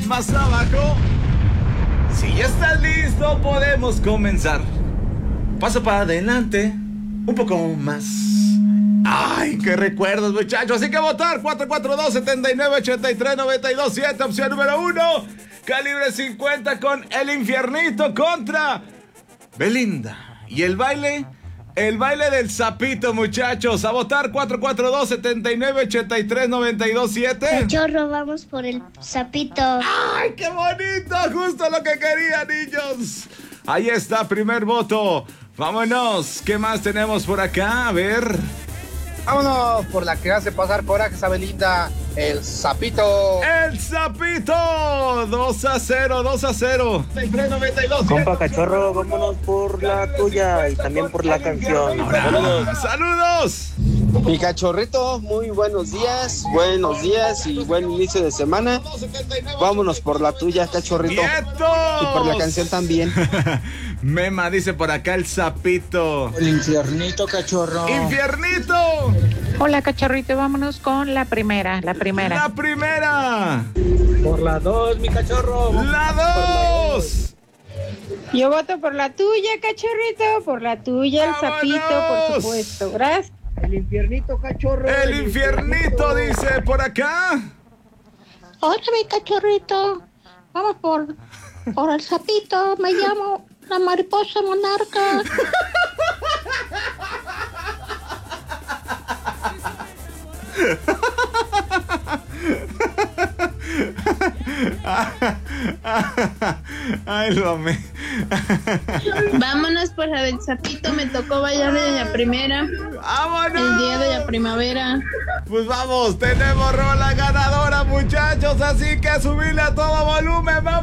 más abajo. Si ya estás listo, podemos comenzar. Paso para adelante, un poco más. Ay, qué recuerdos, muchachos. Así que votar 442-79-83-92-7. Opción número 1, calibre 50 con El Infiernito contra Belinda. Y el baile del sapito, muchachos. A votar 442-79-83-92-7. Cachorro, vamos por el sapito. ¡Ay, qué bonito! Justo lo que quería, niños. Ahí está, primer voto. Vámonos. ¿Qué más tenemos por acá? A ver. Vámonos por la que hace pasar corajes a Belinda, el sapito. ¡El sapito! 2-0, 2-0. 93-92. Compa Cachorro, vámonos por la tuya y también por la canción. Saludos. ¡Saludos! Mi cachorrito, muy buenos días y buen inicio de semana. Vámonos por la tuya, cachorrito. ¡Quietos! Y por la canción también. Mema dice por acá el sapito. El infiernito, cachorro. ¡Infiernito! Hola, cachorrito, vámonos con la primera. ¡La primera! Por la 2, mi cachorro. ¡La 2! Yo voto por la tuya, cachorrito, por la tuya, el sapito, por supuesto. Gracias. El infiernito, cachorro. El infiernito dice por acá. Hola, mi cachorrito. Vamos por el sapito. Me llamo la mariposa monarca. Ay, lo amé. Vámonos por la del sapito, me tocó bailar de la primera. ¡Vámonos! El día de la primavera. Pues vamos, tenemos rola ganadora, muchachos, así que a subirle a todo volumen, vamos.